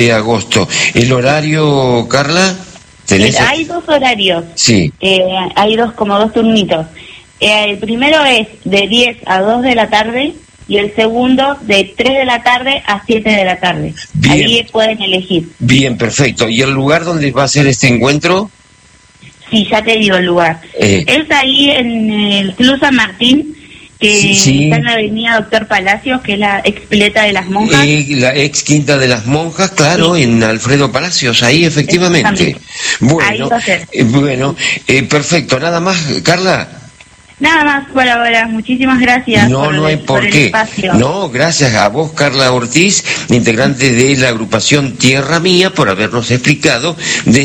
de agosto. ¿El horario, Carla? Hay 2 horarios. Sí. Hay como 2 turnitos. El primero es de 10 a 2 de la tarde y el segundo de 3 de la tarde a 7 de la tarde. Bien. Ahí pueden elegir. Bien, perfecto. ¿Y el lugar donde va a ser este encuentro? Sí, ya te digo el lugar. Es ahí en el Club San Martín, que está en la avenida Doctor Palacios, que es la ex pileta de las monjas. La ex quinta de las monjas, claro, sí. En Alfredo Palacios, ahí efectivamente. Bueno, ahí va a ser. Perfecto. ¿Nada más, Carla? Nada más por ahora, muchísimas gracias. No hay por qué. Espacio. No, gracias a vos, Carla Ortiz, integrante de la agrupación Tierra Mía, por habernos explicado de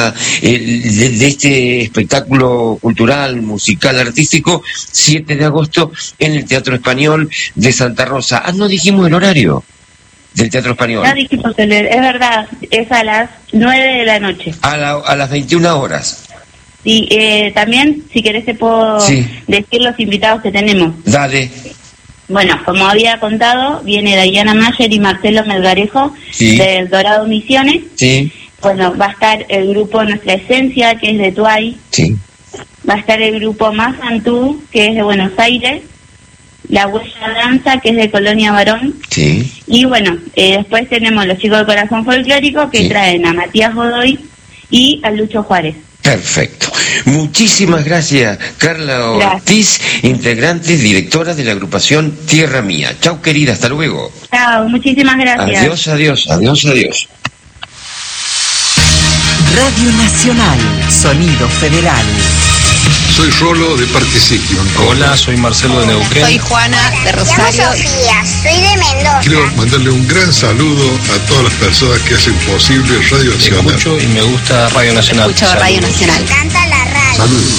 este espectáculo cultural, musical, artístico, 7 de agosto en el Teatro Español de Santa Rosa. No dijimos el horario del Teatro Español. Ya dijimos, es verdad, es a las 9 de la noche. A las 21 horas. Y también, si querés, te puedo decir los invitados que tenemos. Dale. Bueno, como había contado, viene Diana Mayer y Marcelo Melgarejo del Dorado Misiones. Sí. Bueno, va a estar el grupo Nuestra Esencia, que es de Tuay. Sí. Va a estar el grupo Más Antú, que es de Buenos Aires. La Huella Danza, que es de Colonia Barón. Sí. Y bueno, después tenemos los chicos de Corazón Folclórico, que traen a Matías Godoy y a Lucho Juárez. Perfecto. Muchísimas gracias, Carla Ortiz, integrante, directora de la agrupación Tierra Mía. Chau, querida, hasta luego. Chao, muchísimas gracias. Adiós. Radio Nacional, Sonido Federal. Soy Rolo de Parque Cíclico. Hola, soy Marcelo de Neuquén. Soy Juana de Rosario. Soy Sofía, soy de Mendoza. Quiero mandarle un gran saludo a todas las personas que hacen posible Radio Nacional. Escucho y me gusta Radio Nacional. Escucho Radio Nacional. Me encanta la radio. Saludos.